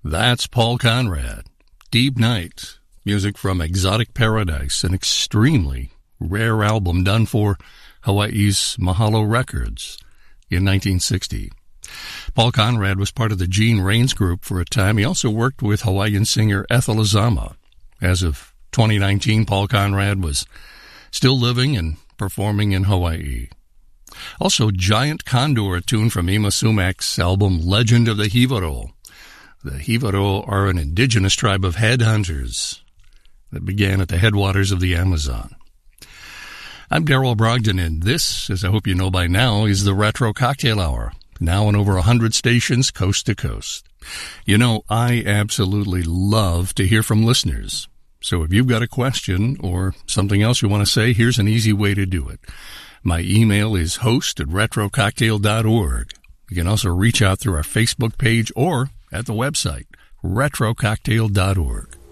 That's Paul Conrad. Deep Night, music from Exotic Paradise, an extremely rare album done for Hawaii's Mahalo Records in 1960. Paul Conrad was part of the Gene Rains group for a time. He also worked with Hawaiian singer Ethel Azama. As of 2019, Paul Conrad was still living and performing in Hawaii. Also, Giant Condor, a tune from Ima Sumak's album Legend of the Hivaro. The Hivaro are an indigenous tribe of headhunters that began at the headwaters of the Amazon. I'm Darrell Brogdon, and this, as I hope you know by now, is the Retro Cocktail Hour, now on over 100 stations coast to coast. You know, I absolutely love to hear from listeners. So if you've got a question or something else you want to say, here's an easy way to do it. My email is host@retrococktail.org. You can also reach out through our Facebook page or at the website, retrococktail.org.